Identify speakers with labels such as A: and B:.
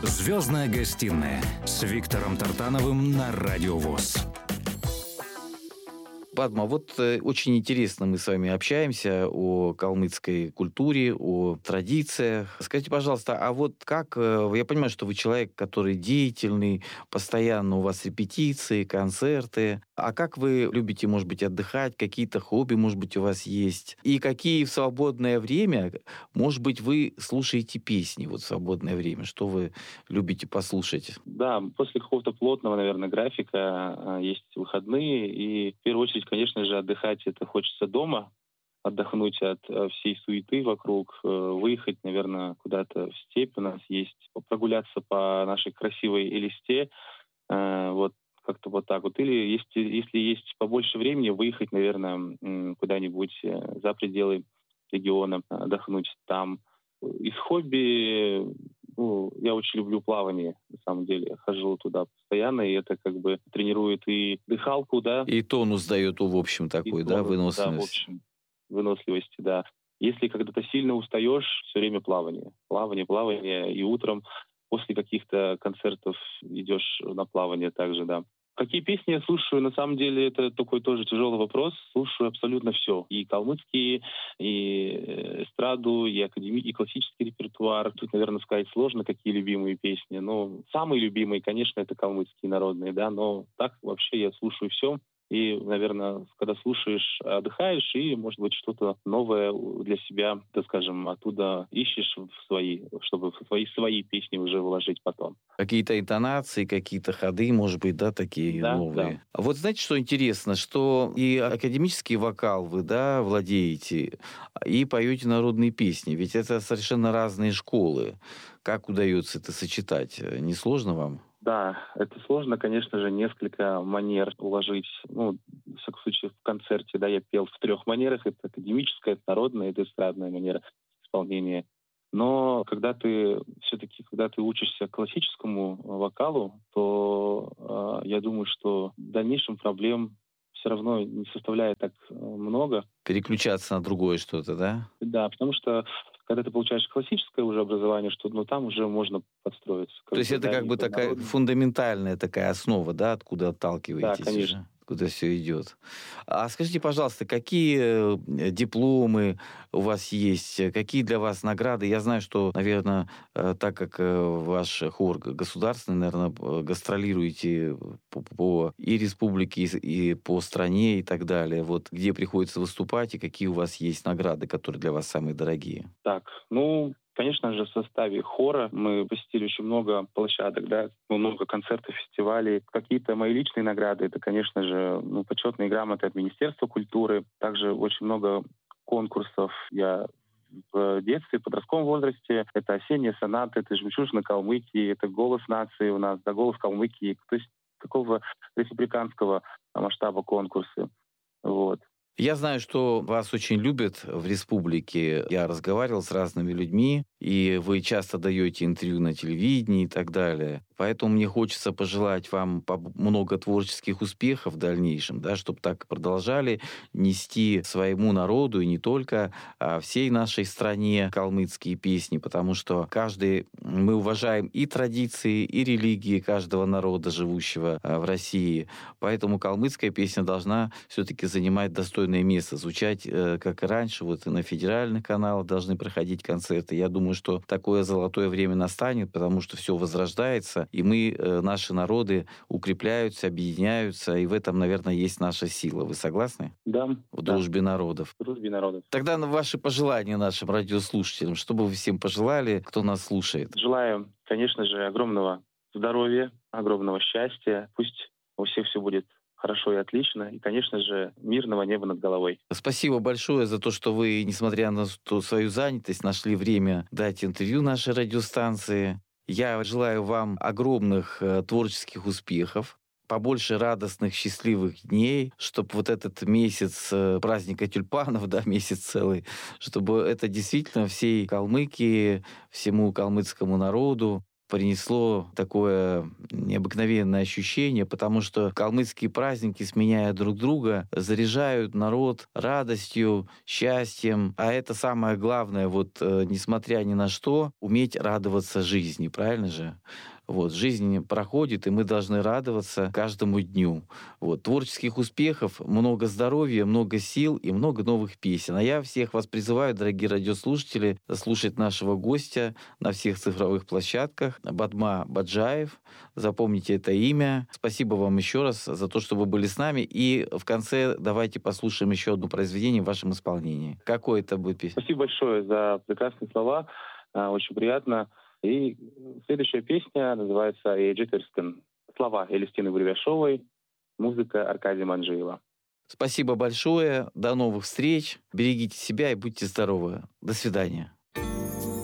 A: «Звездная гостиная» с Виктором Тартановым на Радио ВОС.
B: Падма, вот очень интересно мы с вами общаемся о калмыцкой культуре, о традициях. Скажите, пожалуйста, а вот как, я понимаю, что вы человек, который деятельный, постоянно у вас репетиции, концерты, а как вы любите, может быть, отдыхать, какие-то хобби, может быть, у вас есть? И какие в свободное время, может быть, вы слушаете песни вот в свободное время? Что вы любите послушать?
C: Да, после какого-то плотного, наверное, графика есть выходные, и в первую очередь, конечно же, отдыхать это хочется дома, отдохнуть от всей суеты вокруг, выехать, наверное, куда-то в степь. У нас есть прогуляться по нашей красивой Элисте, вот как-то вот так вот. Или если есть побольше времени, выехать, наверное, куда-нибудь за пределы региона, отдохнуть там. Из хобби, я очень люблю плавание, на самом деле. Я хожу туда постоянно, и это как бы тренирует и дыхалку, да.
B: И тонус дает, в общем, такой, да, выносливость.
C: Да, в общем, выносливости, да. Если когда-то сильно устаешь, все время плавание. Плавание, и утром после каких-то концертов идешь на плавание также, да. Какие песни я слушаю? На самом деле это такой тоже тяжелый вопрос. Слушаю абсолютно все. И калмыцкие, и эстраду, и классический репертуар. Тут, наверное, сказать сложно, какие любимые песни. Но самые любимые, конечно, это калмыцкие народные, да. Но так вообще я слушаю все. И, наверное, когда слушаешь, отдыхаешь, и, может быть, что-то новое для себя, так скажем, оттуда ищешь чтобы в свои песни уже вложить потом.
B: Какие-то интонации, какие-то ходы, может быть, да, такие новые. Да. Вот знаете, что интересно, что и академический вокал вы, да, владеете, и поете народные песни, ведь это совершенно разные школы. Как удается это сочетать? Не сложно вам?
C: Да, это сложно, конечно же, несколько манер уложить. В всяком случае, в концерте, да, я пел в 3 манерах. Это академическая, это народная, это эстрадная манера исполнения. Но когда ты учишься классическому вокалу, то я думаю, что в дальнейшем проблем все равно не составляет так много.
B: Переключаться на другое что-то, да?
C: Да, потому что когда ты получаешь классическое уже образование, там уже можно подстроиться.
B: То есть это как бы такая фундаментальная такая основа, да, откуда отталкиваетесь?
C: Да, конечно.
B: Уже? Куда все идет. А скажите, пожалуйста, какие дипломы у вас есть, какие для вас награды? Я знаю, что, наверное, так как ваш хор государственный, наверное, гастролируете по и республике, и по стране, и так далее. Вот где приходится выступать, и какие у вас есть награды, которые для вас самые дорогие?
C: Так, конечно же, в составе хора мы посетили очень много площадок, да, много концертов, фестивалей. Какие-то мои личные награды, это, конечно же, почетные грамоты от Министерства культуры. Также очень много конкурсов я в детстве, в подростковом возрасте. Это «Осенняя соната», это «Жемчужина Калмыкии», это «Голос нации» у нас, да, «Голос Калмыкии». То есть такого республиканского масштаба конкурсы. Вот.
B: Я знаю, что вас очень любят в республике. Я разговаривал с разными людьми, и вы часто даете интервью на телевидении и так далее. Поэтому мне хочется пожелать вам много творческих успехов в дальнейшем, да, чтобы так продолжали нести своему народу, и не только, а всей нашей стране калмыцкие песни, потому что мы уважаем и традиции, и религии каждого народа, живущего в России. Поэтому калмыцкая песня должна все-таки занимать достойное место, звучать, как и раньше, вот и на федеральных каналах должны проходить концерты. Я думаю, что такое золотое время настанет, потому что все возрождается, и наши народы укрепляются, объединяются, и в этом, наверное, есть наша сила. Вы согласны?
C: Да.
B: В дружбе народов.
C: В дружбе народов.
B: Тогда ваши пожелания нашим радиослушателям, что бы вы всем пожелали, кто нас слушает?
C: Желаю, конечно же, огромного здоровья, огромного счастья. Пусть у всех все будет хорошо и отлично. И, конечно же, мирного неба над головой.
B: Спасибо большое за то, что вы, несмотря на свою занятость, нашли время дать интервью нашей радиостанции. Я желаю вам огромных творческих успехов, побольше радостных, счастливых дней, чтобы вот этот месяц праздника тюльпанов, да, месяц целый, чтобы это действительно всей Калмыкии, всему калмыцкому народу принесло такое необыкновенное ощущение, потому что калмыцкие праздники, сменяя друг друга, заряжают народ радостью, счастьем. А это самое главное, несмотря ни на что, уметь радоваться жизни, правильно же? Жизнь проходит, и мы должны радоваться каждому дню. Творческих успехов, много здоровья, много сил и много новых песен. А я всех вас призываю, дорогие радиослушатели, слушать нашего гостя на всех цифровых площадках. Бадма Баджаев. Запомните это имя. Спасибо вам еще раз за то, что вы были с нами. И в конце давайте послушаем еще одно произведение в вашем исполнении. Какое это будет песня?
C: Спасибо большое за прекрасные слова. Очень приятно. И следующая песня называется «Эджитерстен». Слова Элистины Буревяшовой, музыка Аркадия Манджиева.
B: Спасибо большое. До новых встреч. Берегите себя и будьте здоровы. До свидания.